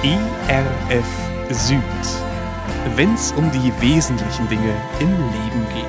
ERF Süd, wenn's um die wesentlichen Dinge im Leben geht.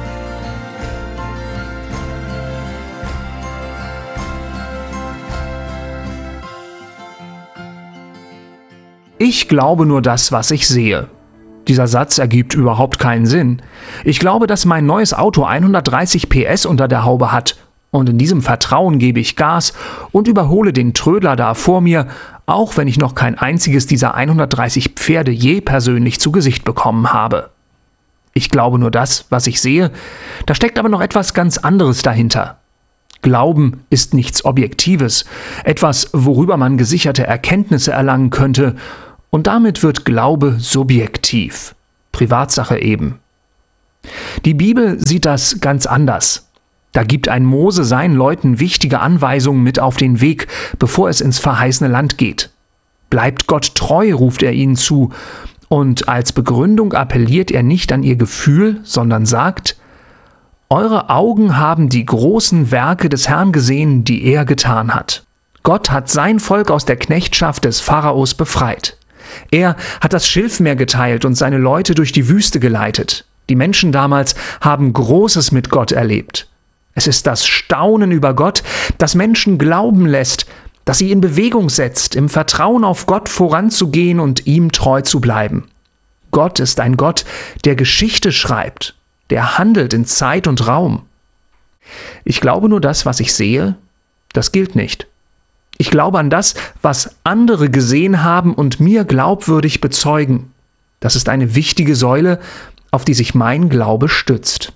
Ich glaube nur das, was ich sehe. Dieser Satz ergibt überhaupt keinen Sinn. Ich glaube, dass mein neues Auto 130 PS unter der Haube hat. Und in diesem Vertrauen gebe ich Gas und überhole den Trödler da vor mir, auch wenn ich noch kein einziges dieser 130 Pferde je persönlich zu Gesicht bekommen habe. Ich glaube nur das, was ich sehe. Da steckt aber noch etwas ganz anderes dahinter. Glauben ist nichts Objektives, etwas, worüber man gesicherte Erkenntnisse erlangen könnte. Und damit wird Glaube subjektiv. Privatsache eben. Die Bibel sieht das ganz anders. Da gibt ein Mose seinen Leuten wichtige Anweisungen mit auf den Weg, bevor es ins verheißene Land geht. Bleibt Gott treu, ruft er ihnen zu. Und als Begründung appelliert er nicht an ihr Gefühl, sondern sagt: Eure Augen haben die großen Werke des Herrn gesehen, die er getan hat. Gott hat sein Volk aus der Knechtschaft des Pharaos befreit. Er hat das Schilfmeer geteilt und seine Leute durch die Wüste geleitet. Die Menschen damals haben Großes mit Gott erlebt. Es ist das Staunen über Gott, das Menschen glauben lässt, das sie in Bewegung setzt, im Vertrauen auf Gott voranzugehen und ihm treu zu bleiben. Gott ist ein Gott, der Geschichte schreibt, der handelt in Zeit und Raum. Ich glaube nur das, was ich sehe, das gilt nicht. Ich glaube an das, was andere gesehen haben und mir glaubwürdig bezeugen. Das ist eine wichtige Säule, auf die sich mein Glaube stützt.